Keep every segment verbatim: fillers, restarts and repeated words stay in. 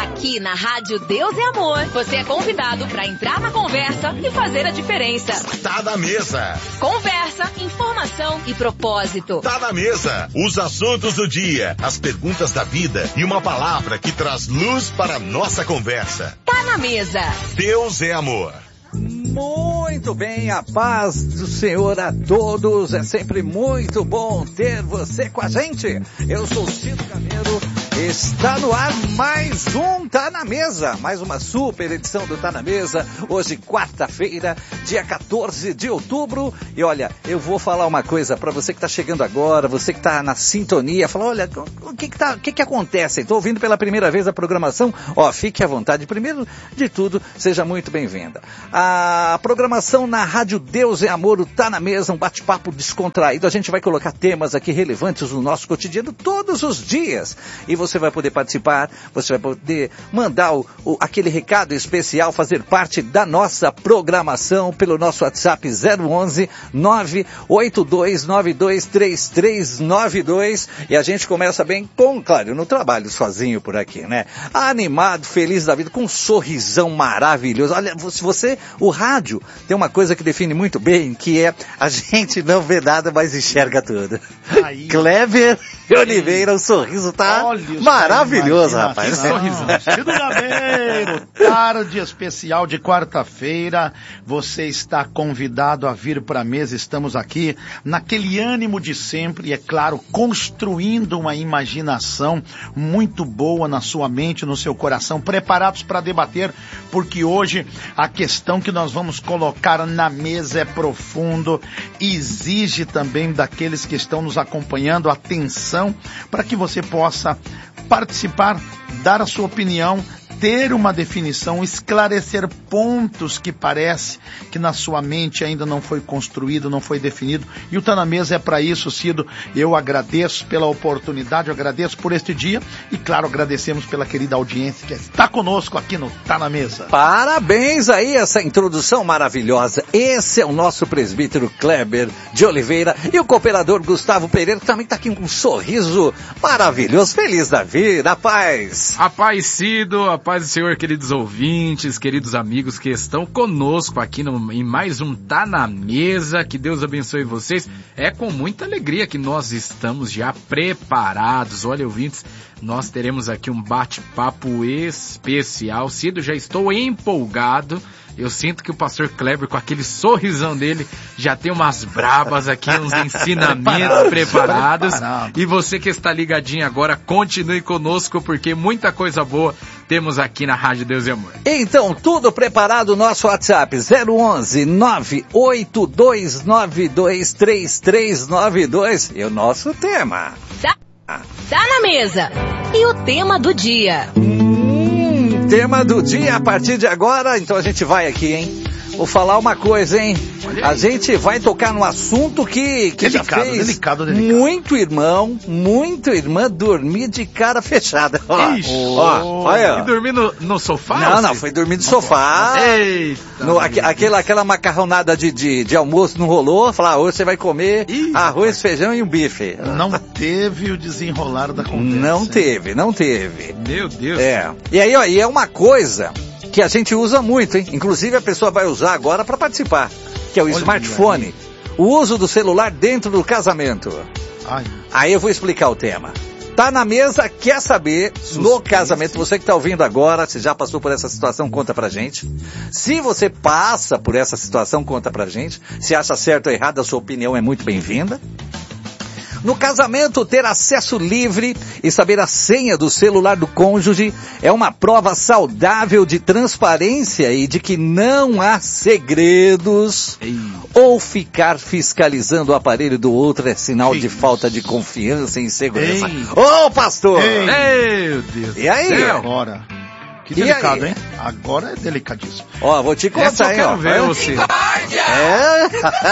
Aqui na Rádio Deus é Amor, você é convidado para entrar na conversa e fazer a diferença. Tá na mesa. Conversa, informação e propósito. Tá na mesa. Os assuntos do dia, as perguntas da vida e uma palavra que traz luz para a nossa conversa. Tá na mesa. Deus é Amor. Muito bem, a paz do Senhor a todos. É sempre muito bom ter você com a gente. Eu sou Ciro Carneiro. Está no ar mais um Tá na Mesa, mais uma super edição do Tá na Mesa, hoje quarta-feira, dia quatorze de outubro, e olha, eu vou falar uma coisa para você que está chegando agora, você que está na sintonia, fala, olha, o que que, tá, o que que acontece? Estou ouvindo pela primeira vez a programação, ó, fique à vontade, primeiro de tudo, seja muito bem-vinda. A programação na Rádio Deus é Amor, o Tá na Mesa, um bate-papo descontraído, a gente vai colocar temas aqui relevantes no nosso cotidiano todos os dias, e você vai poder participar, você vai poder mandar o, o, aquele recado especial, fazer parte da nossa programação pelo nosso WhatsApp zero onze, nove oito dois nove dois três três nove dois, e a gente começa bem com, claro, eu não trabalho sozinho por aqui, né? Animado, feliz da vida, com um sorrisão maravilhoso. Olha, se você, o rádio tem uma coisa que define muito bem, que é a gente não vê nada, mas enxerga tudo. Aí. Kleber Oliveira, o sorriso tá Olha, maravilhoso, rapaz. Que sorrisão. Ciro Gabeiro, tarde especial de quarta-feira, você está convidado a vir para a mesa, estamos aqui naquele ânimo de sempre e, é claro, construindo uma imaginação muito boa na sua mente, no seu coração, preparados para debater, porque hoje a questão que nós vamos colocar na mesa é profundo, exige também daqueles que estão nos acompanhando atenção para que você possa participar, dar a sua opinião, ter uma definição, esclarecer pontos que parece que na sua mente ainda não foi construído, não foi definido. E o Tá na Mesa é para isso, Cido. Eu agradeço pela oportunidade, eu agradeço por este dia e, claro, agradecemos pela querida audiência que está conosco aqui no Tá na Mesa. Parabéns aí, essa introdução maravilhosa. Esse é o nosso presbítero Kleber de Oliveira e o cooperador Gustavo Pereira, que também está aqui com um sorriso maravilhoso, feliz da vida, a paz. A paz, Cido, a paz do Senhor, queridos ouvintes, queridos amigos que estão conosco aqui no, em mais um Tá na Mesa, que Deus abençoe vocês. É com muita alegria que nós estamos já preparados. Olha, ouvintes, nós teremos aqui um bate-papo especial. Cido, já estou empolgado. Eu sinto que o pastor Kleber, com aquele sorrisão dele, já tem umas brabas aqui, uns ensinamentos preparados. E você que está ligadinho agora, continue conosco, porque muita coisa boa temos aqui na Rádio Deus e Amor. Então, tudo preparado, nosso WhatsApp zero onze, nove oito dois nove dois três três nove dois e o nosso tema. Tá, tá na mesa. E o tema do dia? Hum, tema do dia a partir de agora, então a gente vai aqui, hein? Vou falar uma coisa, hein? A gente vai tocar num assunto que, que delicado, já fez delicado, delicado. muito irmão, muito irmã dormir de cara fechada. Ó, Ixi, ó, olha. E dormir no, no sofá? Não, não, foi dormir no sofá. Eita. No, aqu, aquela, aquela macarronada de, de, de almoço não rolou. Falar, hoje você vai comer Ih, arroz, feijão e um bife. Não teve o desenrolar da conversa. Não teve, não teve. Meu Deus. É. E aí, ó, e é uma coisa que a gente usa muito, hein? Inclusive a pessoa vai usar agora para participar, que é o Olha smartphone. Aí. O uso do celular dentro do casamento. Ai. Aí eu vou explicar o tema. Tá na mesa, quer saber, Suspense. No casamento, você que tá ouvindo agora, se já passou por essa situação, conta pra gente. Se você passa por essa situação, conta pra gente. Se acha certo ou errado, a sua opinião é muito bem-vinda. No casamento, ter acesso livre e saber a senha do celular do cônjuge é uma prova saudável de transparência e de que não há segredos. Ei. Ou ficar fiscalizando o aparelho do outro é sinal Ei. de falta de confiança e insegurança. Ô, oh, pastor! Ei. Meu Deus! E aí? E agora? Que delicado, hein? Agora é delicadíssimo. Ó, vou te contar, hein, ó. Ver você. É.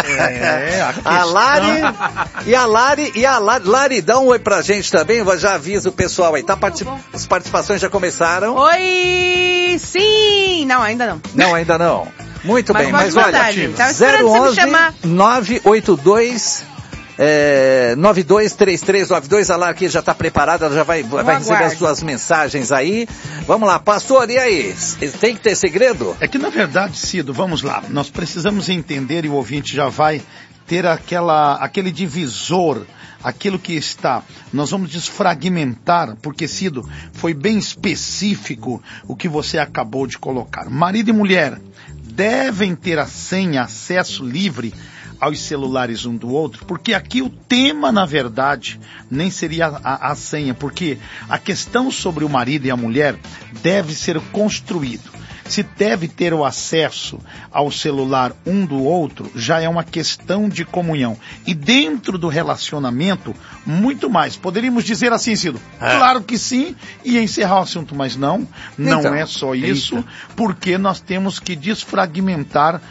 É, a, a Lari, e a Lari, e a Lari, Lari, dá um oi pra gente também, já avisa o pessoal aí, tá? Particip... As participações já começaram. Oi, sim! Não, ainda não. Não, ainda não. Muito mas bem, mas olha, zero onze, nove oito dois É, nove dois três três nove dois, a Lara aqui já está preparada, ela já vai, vai receber as suas mensagens aí. Vamos lá, pastor, e aí? Tem que ter segredo? É que na verdade, Cido, vamos lá, nós precisamos entender, e o ouvinte já vai ter aquela, aquele divisor, aquilo que está, nós vamos desfragmentar, porque Cido, foi bem específico o que você acabou de colocar. Marido e mulher devem ter a senha, acesso livre aos celulares um do outro, porque aqui o tema, na verdade, nem seria a, a senha, porque a questão sobre o marido e a mulher deve ser construído. Se deve ter o acesso ao celular um do outro, já é uma questão de comunhão. E dentro do relacionamento, muito mais. Poderíamos dizer assim, Cido? É. Claro que sim, e encerrar o assunto, mas não, não então, é só isso, eita. Porque nós temos que desfragmentar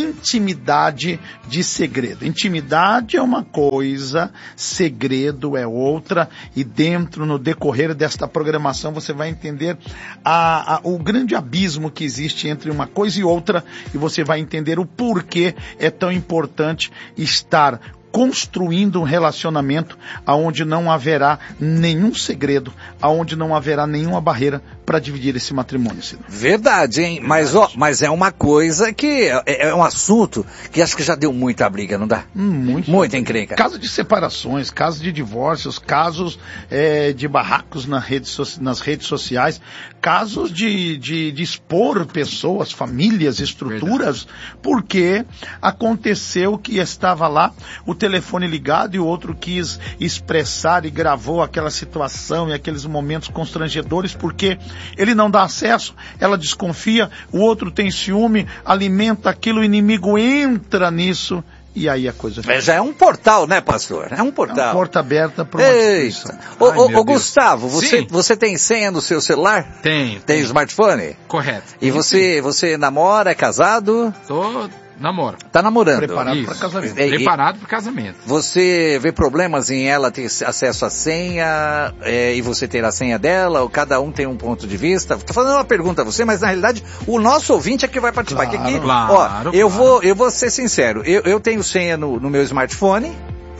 intimidade de segredo. Intimidade é uma coisa, segredo é outra, e dentro, no decorrer desta programação, você vai entender a, a, o grande abismo que existe entre uma coisa e outra, e você vai entender o porquê é tão importante estar construindo um relacionamento aonde não haverá nenhum segredo, aonde não haverá nenhuma barreira para dividir esse matrimônio. Ciro. Verdade, hein? Verdade. Mas, ó, mas é uma coisa que é, é um assunto que acho que já deu muita briga, não dá? Hum, muito. Muita encrenca. Casos de separações, casos de divórcios, casos é, de barracos na rede so, nas redes sociais, casos de, de, de expor pessoas, famílias, estruturas, verdade. Porque aconteceu que estava lá o telefone ligado e o outro quis expressar e gravou aquela situação e aqueles momentos constrangedores porque ele não dá acesso, ela desconfia, o outro tem ciúme, alimenta aquilo, o inimigo entra nisso e aí a coisa fica. Já é um portal, né, pastor? É um portal. É uma porta aberta para uma Eita. Ô, Ai, ô, ô Gustavo, você, você tem senha no seu celular? Tenho. Tem tenho. Smartphone? Correto. E você, você namora, é casado? Tô... Namoro. Tá namorando. Preparado para casamento. É, Preparado para casamento. Você vê problemas em ela ter acesso à senha é, e você ter a senha dela, ou cada um tem um ponto de vista? Tô fazendo uma pergunta a você, mas na realidade o nosso ouvinte é que vai participar. Claro, aqui, claro, ó, claro. eu vou, eu vou ser sincero. Eu, eu tenho senha no, no meu smartphone.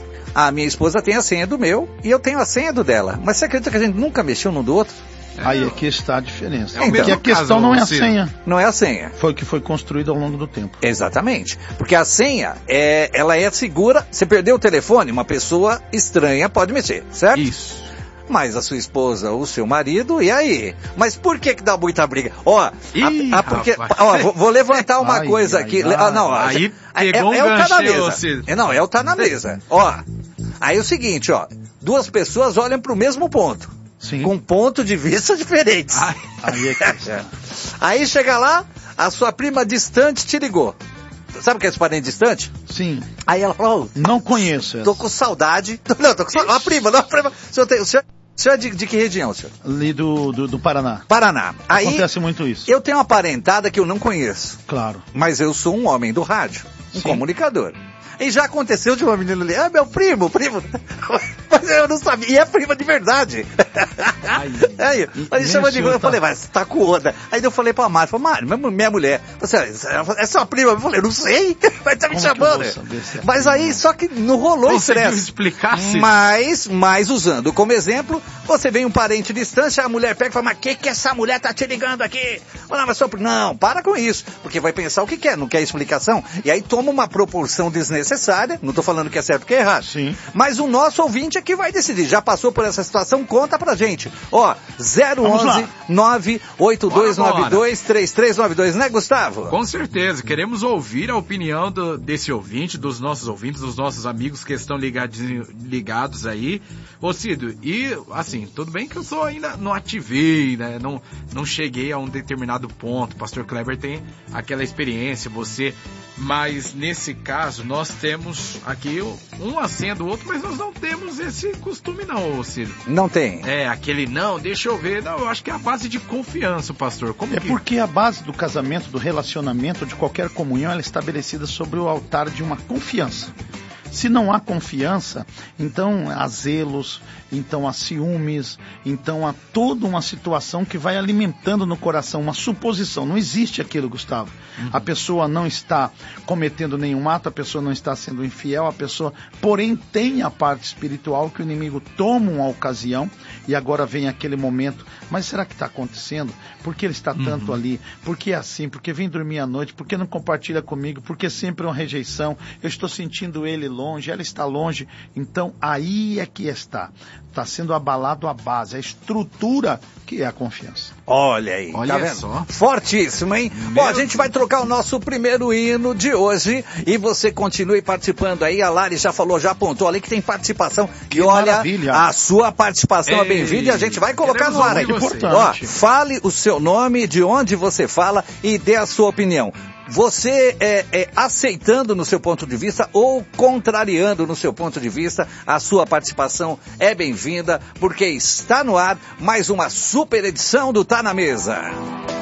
A minha esposa tem a senha do meu e eu tenho a senha do dela. Mas você acredita que a gente nunca mexeu num do outro? É, Aí aqui está a diferença. É então, a questão não é a senha. Não é a senha. Foi o que foi construído ao longo do tempo. Exatamente. Porque a senha, é, ela é segura. Você perdeu o telefone, uma pessoa estranha pode mexer, certo? Isso. Mas a sua esposa, o seu marido, e aí? Mas por que que dá muita briga? Ó, Ih, a, a, porque, ó vou, vou levantar uma ai, coisa ai, aqui. Ai, ah, não, aí é, pegou é, é um o tá na mesa. Você... É, não, é o tá na mesa. Ó, aí é o seguinte, ó. Duas pessoas olham pro mesmo ponto. Sim. Com ponto de vista diferentes. Ai, aí, é que... é. Aí chega lá, a sua prima distante te ligou. Sabe o que é esse parente distante? Sim. Aí ela falou, não conheço essa. Tô com saudade. Não, tô com saudade. A prima, não, a prima. O senhor, tem, o senhor, o senhor é de, de que região, senhor? Ali do, do, do Paraná. Paraná. Aí, acontece muito isso. Eu tenho uma parentada que eu não conheço. Claro. Mas eu sou um homem do rádio, um Sim. comunicador. E já aconteceu de uma menina ali, ah, meu primo, primo. Mas eu não sabia, e é prima de verdade. Ai, aí, aí chama de eu falei, mas tá com onda. Aí eu falei pra Mari, falei, Mari, minha mulher, você, é sua prima? Eu falei, não sei, vai estar me Como chamando. Mas aí, só que não rolou estresse. explicar -se. Mas, mas usando como exemplo, você vem um parente distante, a mulher pega e fala, mas que que essa mulher tá te ligando aqui? Não, mas só, não, para com isso, porque vai pensar o que quer, não quer explicação. E aí toma uma proporção desnecessária, não tô falando que é certo ou que é errado. Sim. Mas o nosso ouvinte é que vai decidir. Já passou por essa situação? Conta pra gente. Ó, zero onze nove oito dois nove dois três três nove dois, né, Gustavo? Com certeza. Queremos ouvir a opinião do, desse ouvinte, dos nossos ouvintes, dos nossos amigos que estão ligados, ligados aí. Ô, Cido, e assim, tudo bem que eu sou ainda, não ativei, né? Não, não cheguei a um determinado ponto. O pastor Kleber tem aquela experiência, você... Mas nesse caso, nós temos aqui um a senha do outro, mas nós não temos esse costume não, Ciro. Não tem. É, aquele não, deixa eu ver. Não, eu acho que é a base de confiança, pastor. Como é que... porque a base do casamento, do relacionamento, de qualquer comunhão, ela é estabelecida sobre o altar de uma confiança. Se não há confiança, então há zelos, então há ciúmes, então há toda uma situação que vai alimentando no coração uma suposição. Não existe aquilo, Gustavo. Uhum. A pessoa não está cometendo nenhum ato, a pessoa não está sendo infiel, a pessoa, porém, tem a parte espiritual que o inimigo toma uma ocasião e agora vem aquele momento. Mas será que está acontecendo? Por que ele está uhum. tanto ali? Por que é assim? Por que vem dormir à noite? Por que não compartilha comigo? Por que sempre uma rejeição? Eu estou sentindo ele longe, ela está longe. Então, aí é que está. Está sendo abalado a base, a estrutura que é a confiança. Olha aí, Olha tá vendo? Só. Fortíssimo, hein? Meu Bom, a gente vai trocar o nosso primeiro hino de hoje e você continue participando aí. A Lari já falou, já apontou ali que tem participação. Que e olha, maravilha. A sua participação Ei, é bem-vinda e a gente vai colocar no ar aí. Importante. Ó, fale o seu nome, de onde você fala e dê a sua opinião. Você é, é aceitando no seu ponto de vista ou contrariando no seu ponto de vista, a sua participação é bem-vinda, porque está no ar mais uma super edição do Tá na Mesa.